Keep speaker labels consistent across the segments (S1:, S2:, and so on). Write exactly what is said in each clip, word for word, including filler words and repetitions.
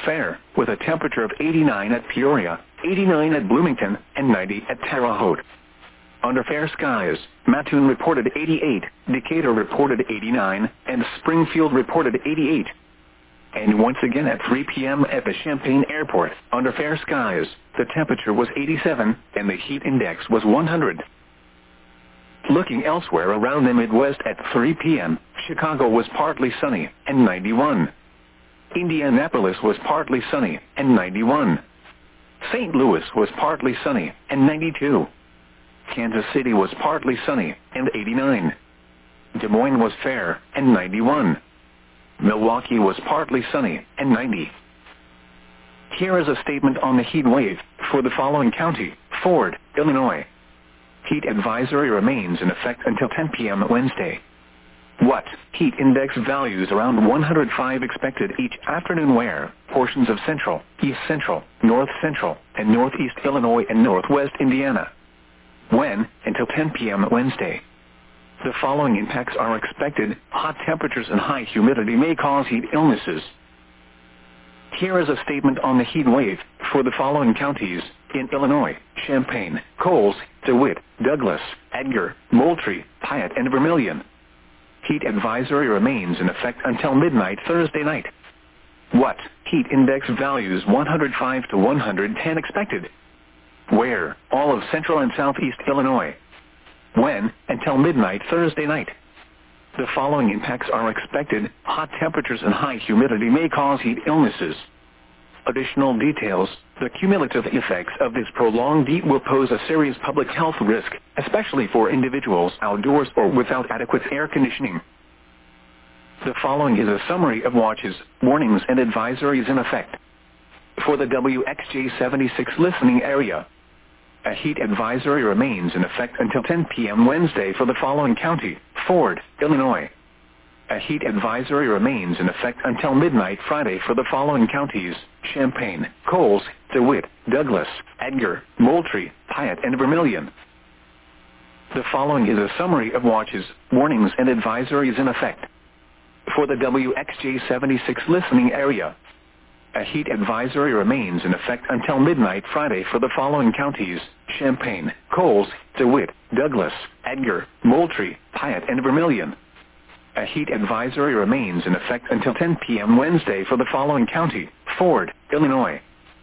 S1: fair, with a temperature of eighty-nine at Peoria, eighty-nine at Bloomington, and ninety at Terre Haute. Under fair skies, Mattoon reported eighty-eight, Decatur reported eighty-nine, and Springfield reported eighty-eight. And once again at three p m at the Champaign Airport, under fair skies, the temperature was eighty-seven, and the heat index was one hundred. Looking elsewhere around the Midwest at three p m, Chicago was partly sunny, and ninety-one. Indianapolis was partly sunny, and ninety-one. Saint Louis was partly sunny, and ninety-two. Kansas City was partly sunny, and eighty-nine. Des Moines was fair, and ninety-one. Milwaukee was partly sunny, and ninety. Here is a statement on the heat wave for the following county: Ford, Illinois. Heat advisory remains in effect until ten p m Wednesday. What? Heat index values around one hundred five expected each afternoon where portions of central, east central, north central, and northeast Illinois and northwest Indiana. When? Until ten p m Wednesday. The following impacts are expected: hot temperatures and high humidity may cause heat illnesses. Here is a statement on the heat wave for the following counties in Illinois: Champaign, Coles, DeWitt, Douglas, Edgar, Moultrie, Piatt, and Vermilion. Heat advisory remains in effect until midnight Thursday night. What? Heat index values one hundred five to one hundred ten expected. Where? All of central and southeast Illinois. When? Until midnight Thursday night. The following impacts are expected: hot temperatures and high humidity may cause heat illnesses. Additional details: the cumulative effects of this prolonged heat will pose a serious public health risk, especially for individuals outdoors or without adequate air conditioning. The following is a summary of watches, warnings, and advisories in effect. For the W X J seventy-six listening area, a heat advisory remains in effect until ten p m Wednesday for the following county: Ford, Illinois. A heat advisory remains in effect until midnight Friday for the following counties: Champaign, Coles, DeWitt, Douglas, Edgar, Moultrie, Piatt, and Vermilion. The following is a summary of watches, warnings, and advisories in effect. For the W X J seventy-six listening area, a heat advisory remains in effect until midnight Friday for the following counties: Champaign, Coles, DeWitt, Douglas, Edgar, Moultrie, Piatt, and Vermilion. A heat advisory remains in effect until ten p m Wednesday for the following county: Ford, Illinois.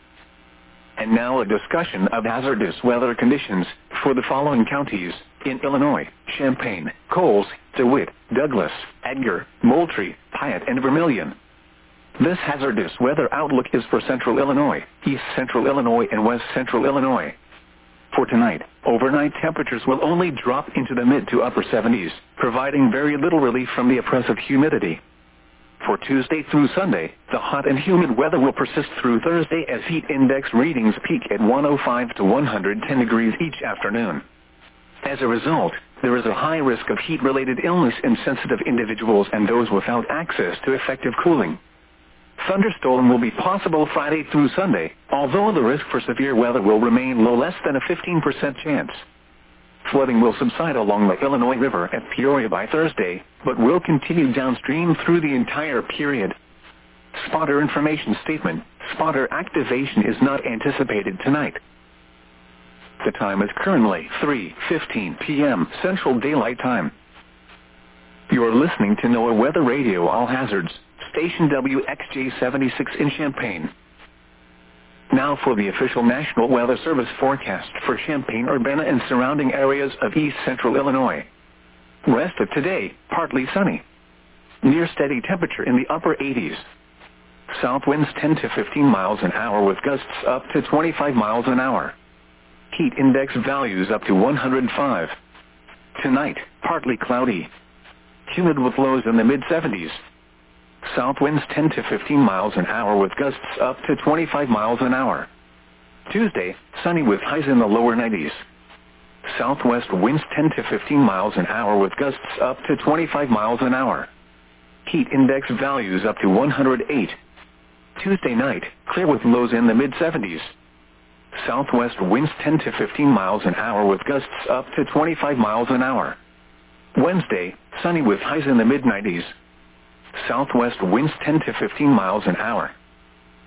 S1: And now a discussion of hazardous weather conditions for the following counties in Illinois: Champaign, Coles, DeWitt, Douglas, Edgar, Moultrie, Piatt, and Vermilion. This hazardous weather outlook is for central Illinois, east central Illinois, and west central Illinois. For tonight, overnight temperatures will only drop into the mid to upper seventies, providing very little relief from the oppressive humidity. For Tuesday through Sunday, the hot and humid weather will persist through Thursday as heat index readings peak at one hundred five to one hundred ten degrees each afternoon. As a result, there is a high risk of heat-related illness in sensitive individuals and those without access to effective cooling. Thunderstorm will be possible Friday through Sunday, although the risk for severe weather will remain low, less than a fifteen percent chance. Flooding will subside along the Illinois River at Peoria by Thursday, but will continue downstream through the entire period. Spotter information statement: spotter activation is not anticipated tonight. The time is currently three fifteen p m Central Daylight Time. You are listening to NOAA Weather Radio All Hazards, station W X J seventy-six in Champaign. Now for the official National Weather Service forecast for Champaign, Urbana, and surrounding areas of east central Illinois. Rest of today, partly sunny. Near steady temperature in the upper eighties. South winds ten to fifteen miles an hour with gusts up to twenty-five miles an hour. Heat index values up to one hundred five. Tonight, partly cloudy. Humid with lows in the mid seventies. South winds ten to fifteen miles an hour with gusts up to twenty-five miles an hour. Tuesday, sunny with highs in the lower nineties. Southwest winds ten to fifteen miles an hour with gusts up to twenty-five miles an hour. Heat index values up to one hundred eight. Tuesday night, clear with lows in the mid seventies. Southwest winds ten to fifteen miles an hour with gusts up to twenty-five miles an hour. Wednesday, sunny with highs in the mid nineties. Southwest winds ten to fifteen miles an hour.